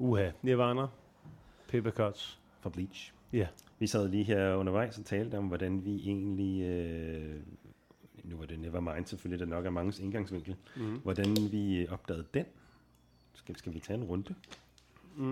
Nirvana, Paper Cuts. fra Bleach. Ja. Vi sad lige her undervejs og talte om, hvordan vi egentlig, nu var det Nevermind selvfølgelig, der nok er manges indgangsvinkel, hvordan vi opdagede den. Skal vi tage en runde?